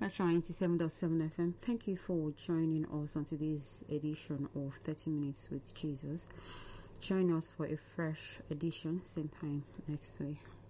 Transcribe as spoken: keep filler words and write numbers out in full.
That's ninety-seven point seven F M. Thank you for joining us on today's edition of thirty minutes with Jesus. Join us for a fresh edition, same time next week.